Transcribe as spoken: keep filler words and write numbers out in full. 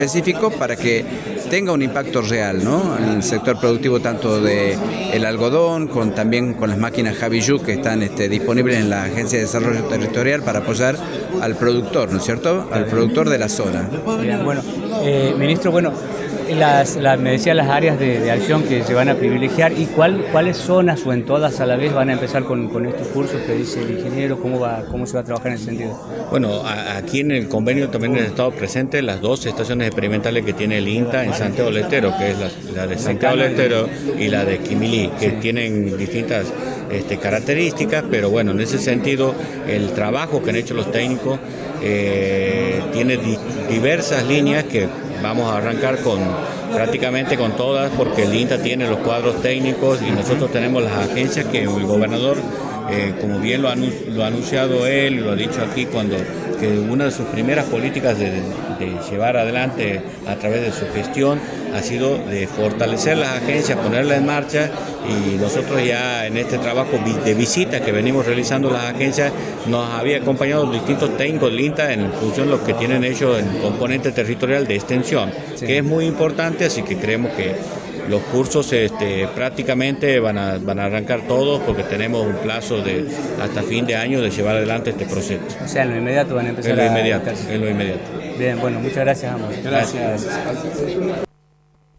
específico para que tenga un impacto real, ¿no? En el sector productivo tanto de el algodón, con también con las máquinas Javiyu que están este, disponibles en la Agencia de Desarrollo Territorial para apoyar al productor, ¿no es cierto? Al productor de la zona. Bien, bueno, eh, ministro, bueno, las, las, me decía las áreas de, de acción que se van a privilegiar y cuál, cuáles zonas o en todas a la vez van a empezar con, con estos cursos que dice el ingeniero, cómo va, cómo se va a trabajar en ese sentido. Bueno, a, aquí en el convenio también han estado presentes las dos estaciones experimentales que tiene el INTA en Santiago del Estero, que es la, la de Santiago del Estero y la de Quimilí, que sí. tienen distintas este, características, pero bueno, en ese sentido el trabajo que han hecho los técnicos eh, tiene di, diversas líneas que vamos a arrancar con prácticamente con todas, porque el INTA tiene los cuadros técnicos y nosotros tenemos las agencias que el gobernador, eh, como bien lo ha, lo ha anunciado él, lo ha dicho aquí, cuando que una de sus primeras políticas de, de llevar adelante a través de su gestión ha sido de fortalecer las agencias, ponerlas en marcha, y nosotros ya en este trabajo de visita que venimos realizando las agencias nos había acompañado distintos técnicos del INTA en función de lo que tienen ellos en componente territorial de extensión, sí. que es muy importante, así que creemos que los cursos este, prácticamente van a, van a arrancar todos porque tenemos un plazo de hasta fin de año de llevar adelante este proceso. O sea, en lo inmediato van a empezar en lo a... inmediato, en lo inmediato. Bien, bueno, muchas gracias, ambos. Gracias. gracias.